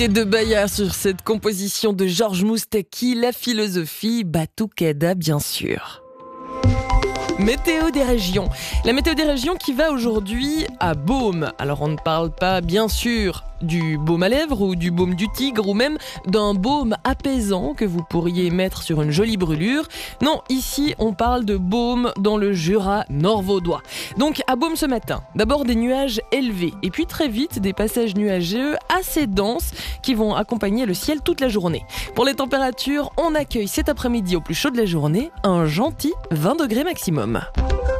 Et de Baya sur cette composition de Georges Moustaki, la philosophie, Batucada bien sûr. Météo des régions. La météo des régions qui va aujourd'hui à Beaume. Alors on ne parle pas bien sûr du baume à lèvres ou du baume du tigre ou même d'un baume apaisant que vous pourriez mettre sur une jolie brûlure. Non, ici on parle de baume dans le Jura nord-vaudois. Donc à Beaume ce matin, d'abord des nuages élevés et puis très vite des passages nuageux assez denses qui vont accompagner le ciel toute la journée. Pour les températures, on accueille cet après-midi au plus chaud de la journée un gentil 20 degrés maximum.